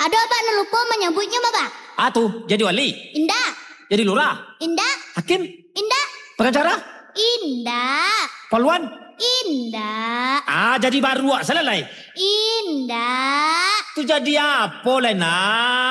Ada abak nak lupa menyebutnya Baba. Tu jadi wali. Indah. Jadi lurah. Indah. Hakim. Indah. Pengacara. Indah. Poluan. Indah. Jadi baru selesai. Indah. Tu jadi apa Lena?